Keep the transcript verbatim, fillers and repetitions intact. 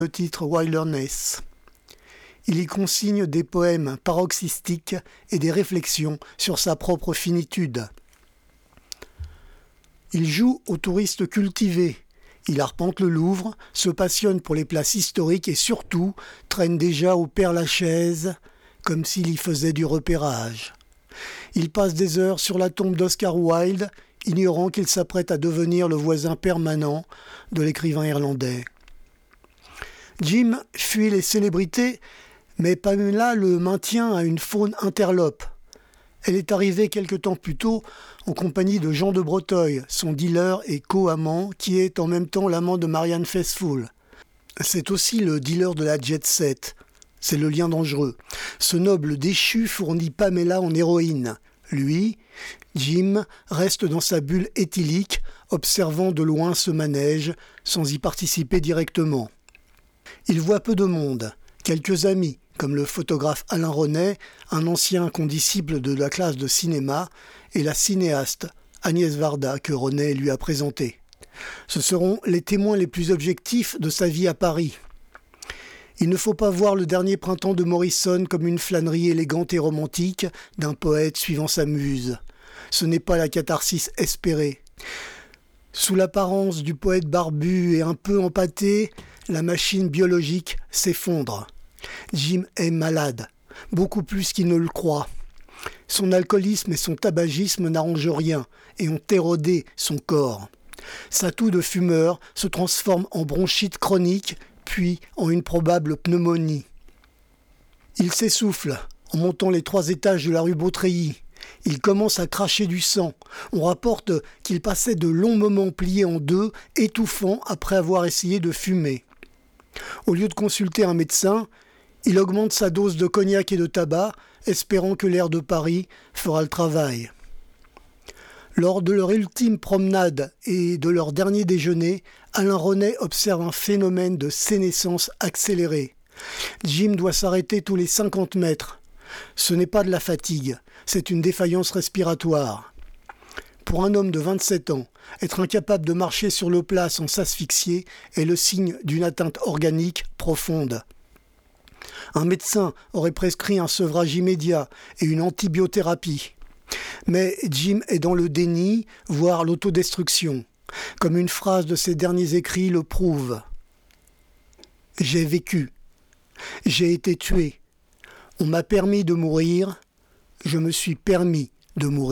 le titre Wilderness. Il y consigne des poèmes paroxystiques et des réflexions sur sa propre finitude. Il joue au touriste cultivé. Il arpente le Louvre, se passionne pour les places historiques et surtout traîne déjà au Père-Lachaise comme s'il y faisait du repérage. Il passe des heures sur la tombe d'Oscar Wilde, ignorant qu'il s'apprête à devenir le voisin permanent de l'écrivain irlandais. Jim fuit les célébrités, mais Pamela le maintient à une faune interlope. Elle est arrivée quelque temps plus tôt en compagnie de Jean de Breteuil, son dealer et co-amant, qui est en même temps l'amant de Marianne Faithfull. C'est aussi le dealer de la jet set. C'est le lien dangereux. Ce noble déchu fournit Pamela en héroïne. Lui, Jim, reste dans sa bulle éthylique, observant de loin ce manège, sans y participer directement. Il voit peu de monde, quelques amis, comme le photographe Alain René, un ancien condisciple de la classe de cinéma, et la cinéaste Agnès Varda que René lui a présentée. Ce seront les témoins les plus objectifs de sa vie à Paris. Il ne faut pas voir le dernier printemps de Morrison comme une flânerie élégante et romantique d'un poète suivant sa muse. Ce n'est pas la catharsis espérée. Sous l'apparence du poète barbu et un peu empâté, la machine biologique s'effondre. Jim est malade, beaucoup plus qu'il ne le croit. Son alcoolisme et son tabagisme n'arrangent rien et ont érodé son corps. Sa toux de fumeur se transforme en bronchite chronique, puis en une probable pneumonie. Il s'essouffle en montant les trois étages de la rue Beautreilly. Il commence à cracher du sang. On rapporte qu'il passait de longs moments pliés en deux, étouffant après avoir essayé de fumer. Au lieu de consulter un médecin, il augmente sa dose de cognac et de tabac, espérant que l'air de Paris fera le travail. Lors de leur ultime promenade et de leur dernier déjeuner, Alain René observe un phénomène de sénescence accélérée. Jim doit s'arrêter tous les cinquante mètres. Ce n'est pas de la fatigue, c'est une défaillance respiratoire. Pour un homme de vingt-sept ans, être incapable de marcher sur le plat sans s'asphyxier est le signe d'une atteinte organique profonde. Un médecin aurait prescrit un sevrage immédiat et une antibiothérapie. Mais Jim est dans le déni, voire l'autodestruction, comme une phrase de ses derniers écrits le prouve. « J'ai vécu. J'ai été tué. On m'a permis de mourir. Je me suis permis de mourir. »